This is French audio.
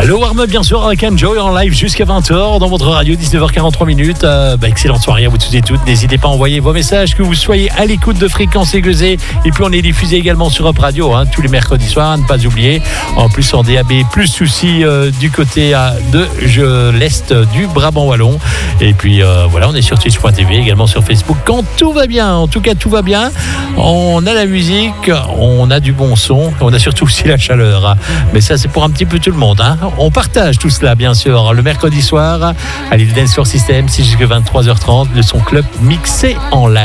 Le warm-up bien sûr avec Enjoy en live jusqu'à 20h dans votre radio, 19h43 minutes. Excellente soirée à vous tous et toutes. N'hésitez pas à envoyer vos messages, que vous soyez à l'écoute de Fréquence Aiguisée. Et puis on est diffusé également sur Up Radio tous les mercredis soirs, à ne pas oublier. En plus en DAB+, aussi du côté de l'Est du Brabant Wallon. Et puis voilà, on est sur Twitch.tv, également sur Facebook. Quand tout va bien, en tout cas tout va bien. On a la musique, on a du bon son, on a surtout aussi la chaleur. Mais ça c'est pour un petit peu tout le monde. On partage tout cela bien sûr le mercredi soir à l'île Dance Floor System, c'est jusqu'à 23h30, le son club mixé en live.